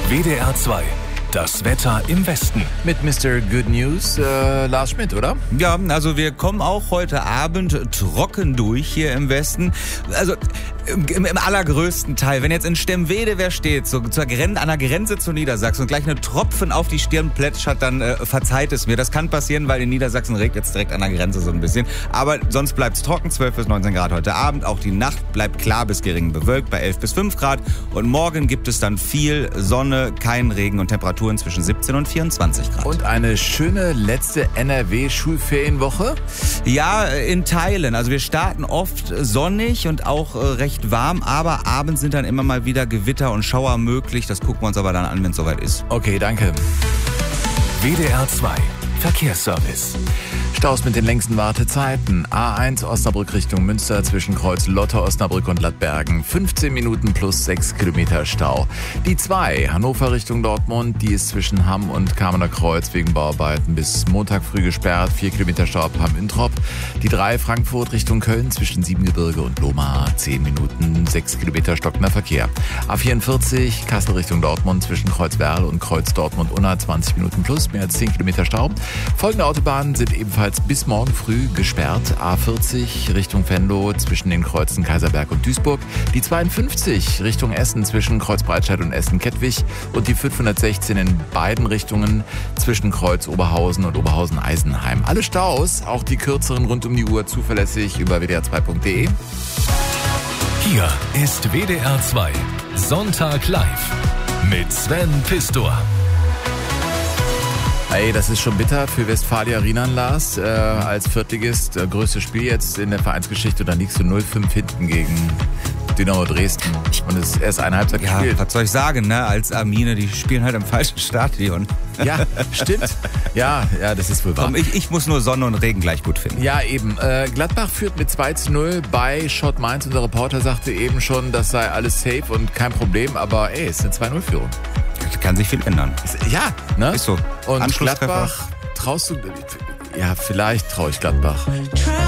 WDR 2. Das Wetter im Westen. Mit Mr. Good News, Lars Schmidt, oder? Ja, also wir kommen auch heute Abend trocken durch hier im Westen. Also im allergrößten Teil. Wenn jetzt in Stemwede wer steht, so an der Grenze zu Niedersachsen und gleich eine Tropfen auf die Stirn plätschert, dann verzeiht es mir. Das kann passieren, weil in Niedersachsen regnet es direkt an der Grenze so ein bisschen. Aber sonst bleibt es trocken, 12 bis 19 Grad heute Abend. Auch die Nacht bleibt klar bis gering bewölkt bei 11 bis 5 Grad. Und morgen gibt es dann viel Sonne, kein Regen und Temperaturen zwischen 17 und 24 Grad. Und eine schöne letzte NRW-Schulferienwoche? Ja, in Teilen. Also wir starten oft sonnig und auch recht warm, aber abends sind dann immer mal wieder Gewitter und Schauer möglich. Das gucken wir uns aber dann an, wenn es soweit ist. Okay, danke. WDR 2. Verkehrsservice. Staus mit den längsten Wartezeiten. A1 Osnabrück Richtung Münster zwischen Kreuz Lotte, Osnabrück und Lattbergen. 15 Minuten plus 6 Kilometer Stau. Die 2 Hannover Richtung Dortmund, die ist zwischen Hamm und Kamener Kreuz wegen Bauarbeiten bis Montag früh gesperrt. 4 Kilometer Stau ab Hamm-Introp. Die 3 Frankfurt Richtung Köln zwischen Siebengebirge und Lohmar. 10 Minuten, 6 Kilometer stockender Verkehr. A44 Kassel Richtung Dortmund zwischen Kreuz Werl und Kreuz Dortmund-Unna. 20 Minuten plus, mehr als 10 Kilometer Stau. Folgende Autobahnen sind ebenfalls bis morgen früh gesperrt. A40 Richtung Venlo zwischen den Kreuzen Kaiserberg und Duisburg. Die 52 Richtung Essen zwischen Kreuz Breitscheid und Essen-Kettwig. Und die 516 in beiden Richtungen zwischen Kreuz Oberhausen und Oberhausen-Eisenheim. Alle Staus, auch die kürzeren rund um die Uhr, zuverlässig über wdr2.de. Hier ist WDR 2. Sonntag live. Mit Sven Pistor. Hey, das ist schon bitter für Westfalia Rienan, Lars. Als Viertligist, größtes Spiel jetzt in der Vereinsgeschichte. Und dann liegst du 0-5 hinten gegen Dynamo Dresden. Und es ist erst eine Halbzeit gespielt. Was soll ich sagen, ne? Als Armine, die spielen halt im falschen Stadion. Ja, stimmt. Ja, das ist wohl wahr. Komm, ich muss nur Sonne und Regen gleich gut finden. Ja, eben. Gladbach führt mit 2-0 bei Schott Mainz. Unser Reporter sagte eben schon, das sei alles safe und kein Problem. Aber es ist eine 2-0-Führung. Kann sich viel ändern. Ja, ne? Ist so. Und Gladbach, traust du... Ja, vielleicht traue ich Gladbach.